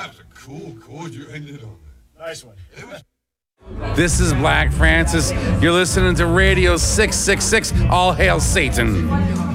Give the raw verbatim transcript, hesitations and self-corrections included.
was a cool chord you ended on. Nice one. It was. This is Black Francis. You're listening to Radio six six six. All hail Satan.